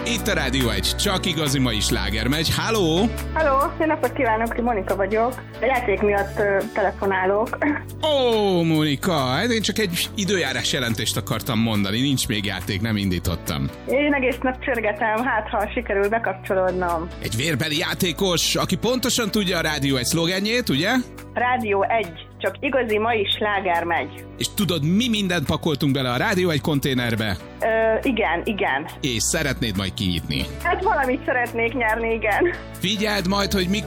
Itt a Rádió 1, csak igazi mai sláger megy. Halló! Halló, jó napot kívánok, Monika vagyok. A játék miatt telefonálok. Ó, Monika, hát én csak egy időjárás jelentést akartam mondani, nincs még játék, nem indítottam. Én egész nap csörgetem, hát ha sikerül bekapcsolódnom. Egy vérbeli játékos, aki pontosan tudja a Rádió 1 szlogenjét, ugye? Rádió 1, csak igazi mai sláger megy. És tudod, mi mindent pakoltunk bele a Rádió 1 konténerbe? Igen. És szeretnéd majd kinyitni. Hát valamit szeretnék nyerni, igen. Figyeld majd, hogy mikor